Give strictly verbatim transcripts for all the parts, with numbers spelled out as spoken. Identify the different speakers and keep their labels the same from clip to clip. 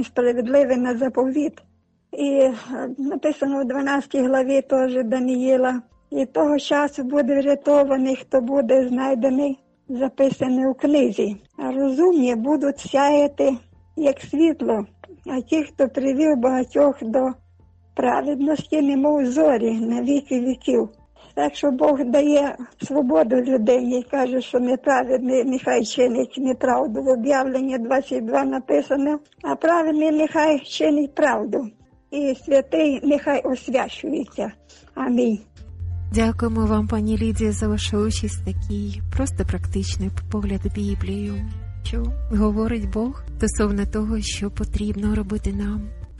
Speaker 1: він справедливий на заповіт. І написано в дванадцятій главі теж Даниїла. І того часу буде врятований, хто буде знайдений, записаний у книзі. А розумні будуть сяяти, як світло, а ті, хто привів багатьох до праведності, немов зорі на віки віків. Так що Бог дає свободу людині і каже, що неправедний нехай чинить неправду. В об'явленні двадцять два написано, а праведний нехай чинить правду. І святий нехай освячується. Амінь.
Speaker 2: Дякуємо вам, пані Лідія, за вашу участь в такий просто практичний погляд Біблію, що говорить Бог стосовно того, що потрібно робити нам.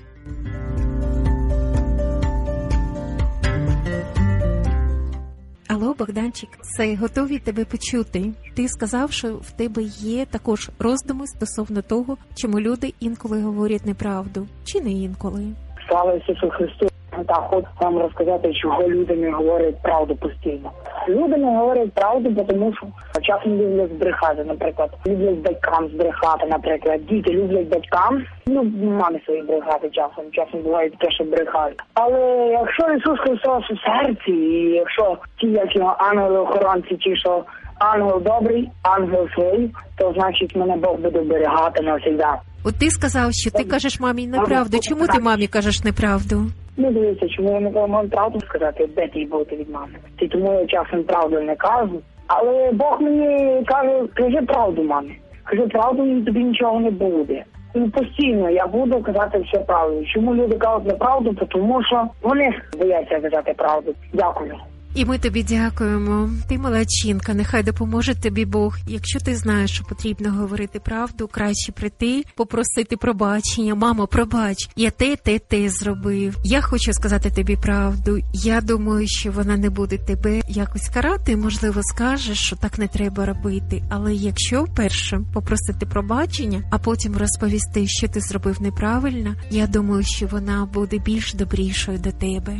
Speaker 2: Алло, Богданчик, все, готові тебе почути. Ти сказав, що в тебе є також роздуми стосовно того, чому люди інколи говорять неправду, чи не інколи?
Speaker 3: Слава Ісусу Христу! Так, хочу вам розказати, чого люди не говорять правду постійно. Люди не говорять правду, тому що часом люблять збрехати, наприклад. Люблять батькам збрехати, наприклад. Діти люблять батькам, ну, мамі свої брехати часом. Часом буває таке, що брехають. Але якщо Ісус Христос у серці, і якщо ті, як його ангели-охоронці, ті, що ангел добрий, ангел свій, то значить мене Бог буде оберігати навсегда.
Speaker 2: От ти сказав, що ти кажеш мамі неправду. Чому ти мамі кажеш неправду?
Speaker 3: Ну, дивіться, чому я не можу правду сказати, де ти бути від мами. І тому я часом правду не кажу. Але Бог мені каже, кажи правду, мамі. Кажи правду, і тобі нічого не буде. І постійно я буду казати все правду. Чому люди кажуть неправду? Тому що вони бояться казати правду. Дякую.
Speaker 2: І ми тобі дякуємо. Ти молодчинка, нехай допоможе тобі Бог. Якщо ти знаєш, що потрібно говорити правду, краще прийти, попросити пробачення. Мамо, пробач, я те, те, те зробив. Я хочу сказати тобі правду. Я думаю, що вона не буде тебе якось карати, можливо, скаже, що так не треба робити. Але якщо перше попросити пробачення, а потім розповісти, що ти зробив неправильно, я думаю, що вона буде більш добрішою до тебе.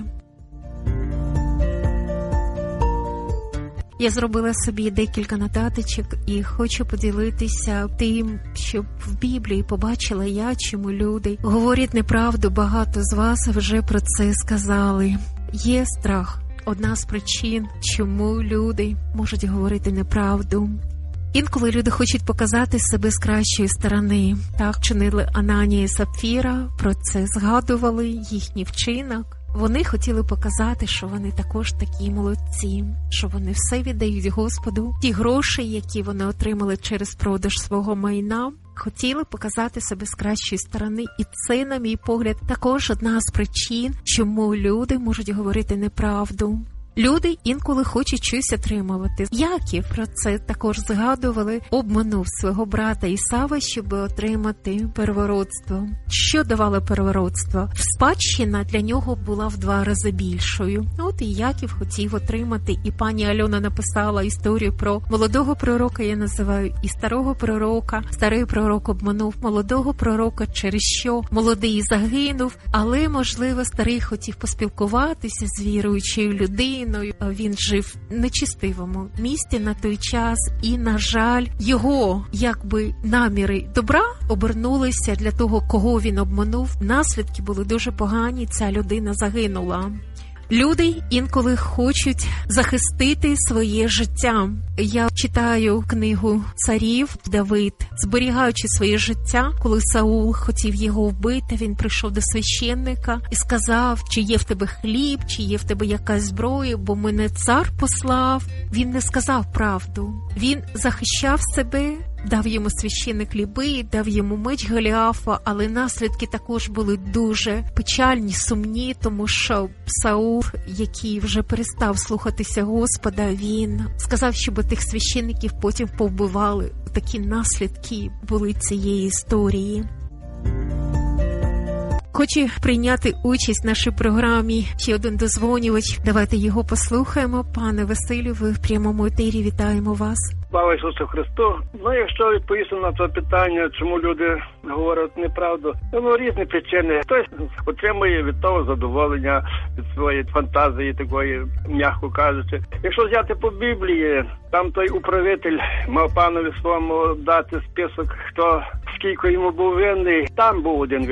Speaker 2: Я зробила собі декілька нотаточок і хочу поділитися тим, щоб в Біблії побачила я, чому люди говорять неправду. Багато з вас вже про це сказали. Є страх. Одна з причин, чому люди можуть говорити неправду. Інколи люди хочуть показати себе з кращої сторони. Так чинили Ананія і Сапфіра, про це згадували, їхній вчинок. Вони хотіли показати, що вони також такі молодці, що вони все віддають Господу. Ті гроші, які вони отримали через продаж свого майна, хотіли показати себе з кращої сторони. І це, на мій погляд, також одна з причин, чому люди можуть говорити неправду. Люди інколи хочуть щось отримувати. Яків про це також згадували, обманув свого брата Ісава, щоб отримати первородство. Що давало первородство? Спадщина для нього була в два рази більшою. От і Яків хотів отримати, і пані Альона написала історію про молодого пророка, я називаю, і старого пророка. Старий пророк обманув молодого пророка, через що молодий загинув, але, можливо, старий хотів поспілкуватися з віруючою людиною. Він жив в нечистивому місті на той час, і, на жаль, його, якби, наміри добра обернулися для того, кого він обманув. Наслідки були дуже погані, ця людина загинула. Люди інколи хочуть захистити своє життя. Я читаю книгу царів. Давид, зберігаючи своє життя, коли Саул хотів його вбити, він прийшов до священника і сказав, чи є в тебе хліб, чи є в тебе якась зброя, бо мене цар послав. Він не сказав правду. Він захищав себе, дав йому священник хліби, дав йому меч Голіафа, але наслідки також були дуже печальні, сумні, тому що Саул, який вже перестав слухатися Господа, він сказав, щоб тих священників потім повбивали. Такі наслідки були цієї історії. Хоче прийняти участь в нашій програмі ще один дозвонювач. Давайте його послухаємо. Пане Василю, ви в прямому етері, вітаємо вас.
Speaker 4: Слава Ісусу Христу. Ну, якщо відповісти на це питання, чому люди говорять неправду, ну, різні причини. Хтось отримує від того задоволення, від своєї фантазії такої, м'яко кажучи. Якщо взяти по Біблії, там той управитель мав панові своєму дати список, хто скільки йому був винний, там був один